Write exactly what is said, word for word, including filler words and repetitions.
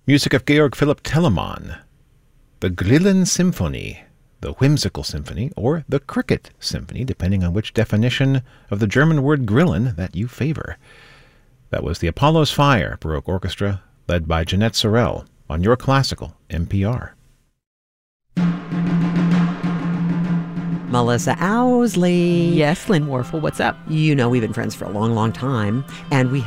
Music of Georg Philipp Telemann. The Grillen Symphony, the Whimsical Symphony, or the Cricket Symphony, depending on which definition of the German word Grillen that you favor. That was the Apollo's Fire Baroque Orchestra, led by Jeanette Sorel, on Your Classical N P R. Melissa Owsley. Yes, Lynn Warfel, what's up? You know, we've been friends for a long, long time, and we